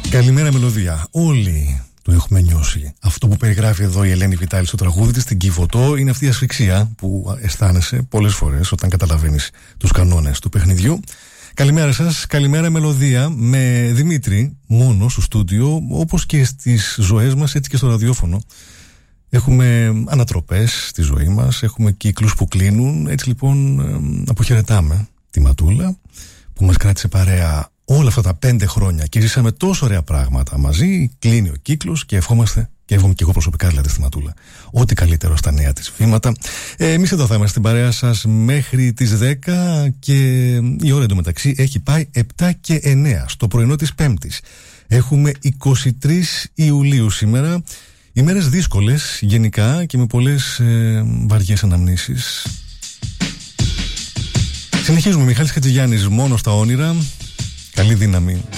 Καλημέρα μελωδία. Όλοι το έχουμε νιώσει. Αυτό που περιγράφει εδώ η Ελένη Βιτάλη στο τραγούδι της, στην Κιβωτό, είναι αυτή η ασφυξία που αισθάνεσαι πολλές φορές όταν καταλαβαίνεις τους κανόνες του παιχνιδιού. Καλημέρα σας, καλημέρα μελωδία, με Δημήτρη μόνο στο στούντιο, όπως και στις ζωές μας, έτσι και στο ραδιόφωνο. Έχουμε ανατροπές στη ζωή μας, έχουμε κύκλους που κλείνουν. Έτσι λοιπόν αποχαιρετάμε τη Ματούλα που μας κράτησε παρέα όλα αυτά τα 5 χρόνια και ζήσαμε τόσο ωραία πράγματα μαζί. Κλείνει ο κύκλος και ευχόμαστε, και εύχομαι και εγώ προσωπικά δηλαδή στη Ματούλα, ό,τι καλύτερο στα νέα της βήματα. Εμείς εδώ θα είμαστε στην παρέα σας μέχρι τις 10 και η ώρα εντωμεταξύ έχει πάει 7 και 9 στο πρωινό της Πέμπτης. Έχουμε 23 Ιουλίου σήμερα. Ημέρες δύσκολες γενικά και με πολλές βαριές αναμνήσεις. Συνεχίζουμε. Μιχάλης Χατζηγιάννης, μόνο στα όνειρα. Καλή δύναμη.